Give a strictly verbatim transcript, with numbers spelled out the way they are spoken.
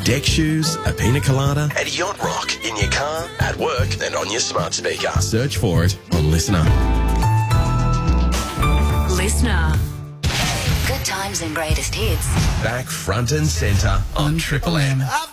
Deck shoes, a pina colada, and yacht rock in your car, at work, and on your smart speaker. Search for it on Listener. Listener. Good times and greatest hits. Back front and centre on Triple M.